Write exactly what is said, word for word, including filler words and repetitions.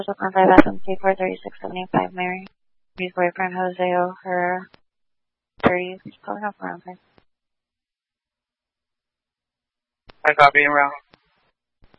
one five S M C four thirty six seventy five Mary. His boyfriend Jose O'Hara thirty. He's calling up around. I copy him around.